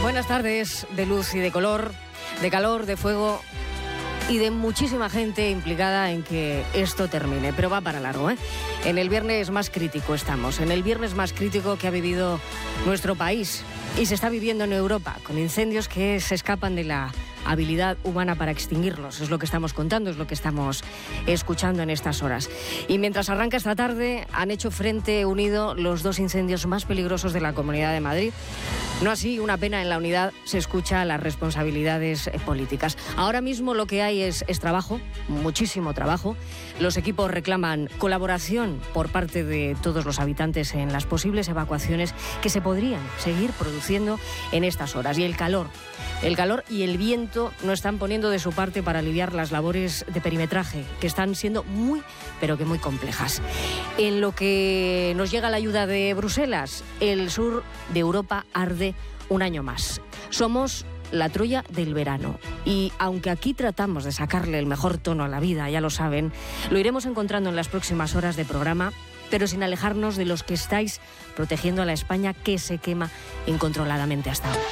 Buenas tardes de luz y de color, de calor, de fuego y de muchísima gente implicada en que esto termine, pero va para largo, ¿eh? En el viernes más crítico estamos, en el viernes más crítico que ha vivido nuestro país y se está viviendo en Europa, con incendios que se escapan de la habilidad humana para extinguirlos. Es lo que estamos contando, es lo que estamos escuchando en estas horas. Y mientras arranca esta tarde, han hecho frente unido los dos incendios más peligrosos de la Comunidad de Madrid. No así, una pena, en la unidad se escucha las responsabilidades políticas. Ahora mismo lo que hay es trabajo, muchísimo trabajo. Los equipos reclaman colaboración por parte de todos los habitantes en las posibles evacuaciones que se podrían seguir produciendo en estas horas. Y el calor y el viento no están poniendo de su parte para aliviar las labores de perimetraje, que están siendo muy, pero que muy complejas. En lo que nos llega la ayuda de Bruselas, el sur de Europa arde un año más. Somos la Troya del verano. Y aunque aquí tratamos de sacarle el mejor tono a la vida, ya lo saben, lo iremos encontrando en las próximas horas de programa, pero sin alejarnos de los que estáis protegiendo a la España que se quema incontroladamente hasta ahora.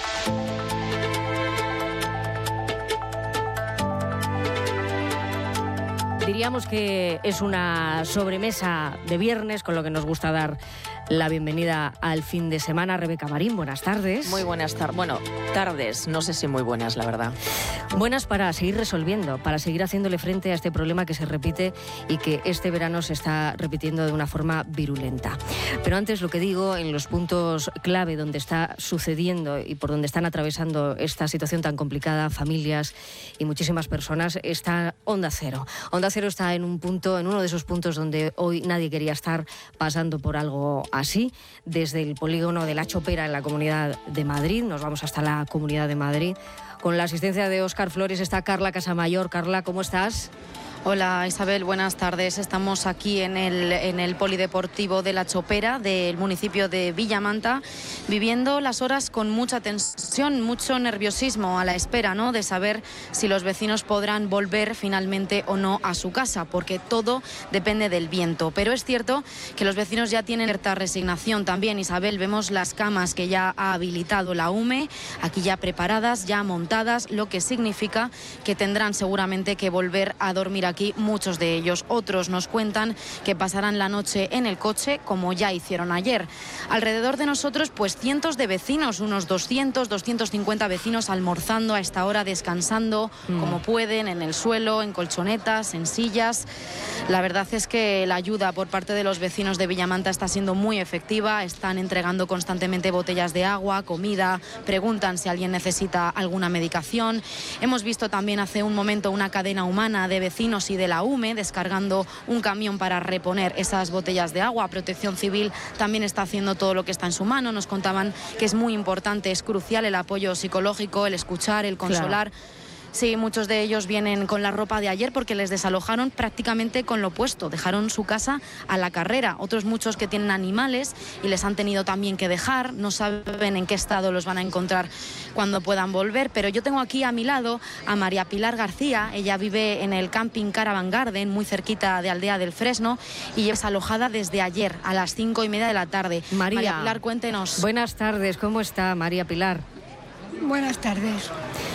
Diríamos que es una sobremesa de viernes, con lo que nos gusta dar la bienvenida al fin de semana. Rebeca Marín, buenas tardes. Muy buenas tardes. Bueno, tardes, no sé si muy buenas, la verdad. Buenas para seguir resolviendo, para seguir haciéndole frente a este problema que se repite y que este verano se está repitiendo de una forma virulenta. Pero antes, lo que digo, en los puntos clave donde está sucediendo y por donde están atravesando esta situación tan complicada, familias y muchísimas personas, está Onda Cero. Onda Cero está en uno de esos puntos donde hoy nadie quería estar, pasando por algo así. Desde el polígono de La Chopera en la Comunidad de Madrid, nos vamos hasta la Comunidad de Madrid. Con la asistencia de Óscar Flores está Carla Casamayor. Carla, ¿cómo estás? Hola Isabel, buenas tardes. Estamos aquí en el Polideportivo de La Chopera del municipio de Villamanta, viviendo las horas con mucha tensión, mucho nerviosismo, a la espera, ¿no?, de saber si los vecinos podrán volver finalmente o no a su casa, porque todo depende del viento. Pero es cierto que los vecinos ya tienen cierta resignación también. Isabel, vemos las camas que ya ha habilitado la UME, aquí ya preparadas, ya montadas, lo que significa que tendrán seguramente que volver a dormir aquí muchos de ellos. Otros nos cuentan que pasarán la noche en el coche, como ya hicieron ayer. Alrededor de nosotros, pues cientos de vecinos, unos 200, 250 vecinos almorzando a esta hora, descansando como pueden, en el suelo, en colchonetas, en sillas. La verdad es que la ayuda por parte de los vecinos de Villamanta está siendo muy efectiva. Están entregando constantemente botellas de agua, comida, preguntan si alguien necesita alguna medicación. Hemos visto también hace un momento una cadena humana de vecinos y de la UME descargando un camión para reponer esas botellas de agua. Protección Civil también está haciendo todo lo que está en su mano. Nos contaban que es muy importante, es crucial el apoyo psicológico, el escuchar, el consolar. Claro. Sí, muchos de ellos vienen con la ropa de ayer porque les desalojaron prácticamente con lo puesto. Dejaron su casa a la carrera. Otros muchos que tienen animales y les han tenido también que dejar. No saben en qué estado los van a encontrar cuando puedan volver. Pero yo tengo aquí a mi lado a María Pilar García. Ella vive en el camping Caravan Garden, muy cerquita de Aldea del Fresno, y es alojada desde ayer a las 5:30 de la tarde. María Pilar, cuéntenos. Buenas tardes, ¿cómo está María Pilar? Buenas tardes.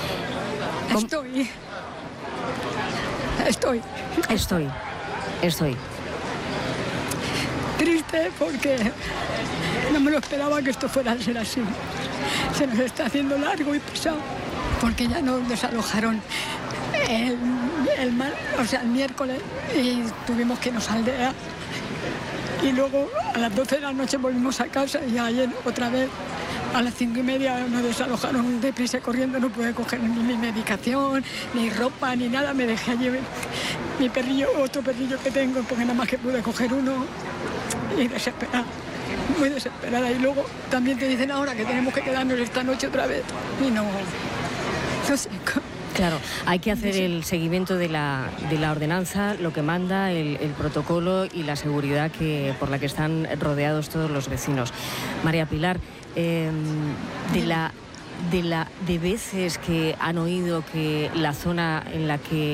Estoy triste porque no me lo esperaba que esto fuera a ser así. Se nos está haciendo largo y pesado porque ya nos desalojaron el miércoles y tuvimos que irnos a Aldea. Y luego a las 12 de la noche volvimos a casa y ayer otra vez a las 5:30 nos desalojaron deprisa corriendo. No pude coger ni mi medicación, ni ropa, ni nada. Me dejé allí mi perrillo, otro perrillo que tengo, porque nada más que pude coger uno. Y desesperada, muy desesperada. Y luego también te dicen ahora que tenemos que quedarnos esta noche otra vez. Y no sé. Claro, hay que hacer el seguimiento de la ordenanza, lo que manda el protocolo y la seguridad por la que están rodeados todos los vecinos. María Pilar, de veces que han oído que la zona en la que